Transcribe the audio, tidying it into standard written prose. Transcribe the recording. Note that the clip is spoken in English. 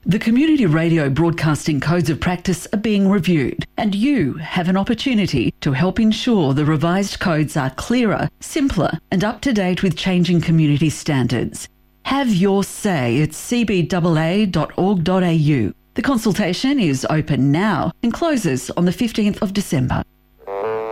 The Community Radio Broadcasting Codes of Practice are being reviewed, and you have an opportunity to help ensure the revised codes are clearer, simpler, and up to date with changing community standards. Have your say at cbaa.org.au. The consultation is open now and closes on the 15th of December.